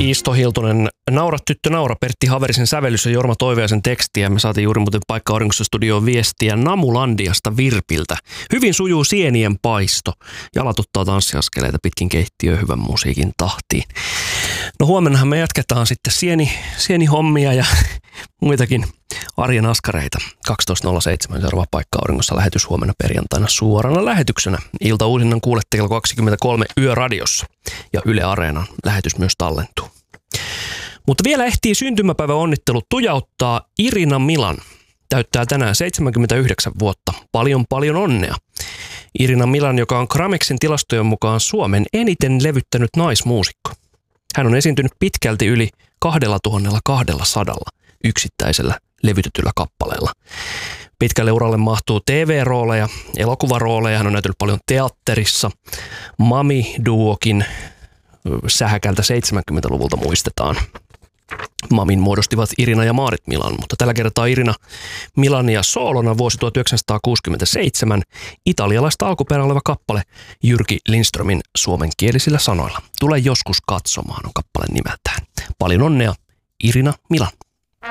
Iisto Hiltunen, Naura tyttö naura, Pertti Haverisen sävellys ja Jorma Toiviaisen tekstiä. Me saatiin juuri muuten Paikka Auringossa studioon viestiä Namulandiasta Virpiltä. Hyvin sujuu sienien paisto. Jalat ottaa tanssiaskeleita pitkin keittiöön hyvän musiikin tahtiin. No huomennahan me jatketaan sitten sienihommia ja muitakin arjen askareita. 12.07 seuraava Paikka Auringossa lähetys huomenna perjantaina suorana lähetyksenä. Iltauusinnan kuulette kello 23 Yöradiossa ja Yle Areenan lähetys myös tallentuu. Mutta vielä ehtii syntymäpäiväonnittelut tujauttaa Irina Milan. Täyttää tänään 79 vuotta. Paljon onnea. Irina Milan, joka on Gramexin tilastojen mukaan Suomen eniten levyttänyt naismuusikko. Hän on esiintynyt pitkälti yli 2200 yksittäisellä levytetyllä kappaleella. Pitkälle uralle mahtuu TV-rooleja, elokuvarooleja. Hän on näytellyt paljon teatterissa. Mami-duokin sähäkältä 70-luvulta muistetaan. Mamin muodostivat Irina ja Maarit Milan, mutta tällä kertaa Irina Milania soolona vuosi 1967, italialaista alkuperää oleva kappale Jyrki Lindströmin suomenkielisillä sanoilla. Tule joskus katsomaan on kappaleen nimeltään. Paljon onnea, Irina Milan.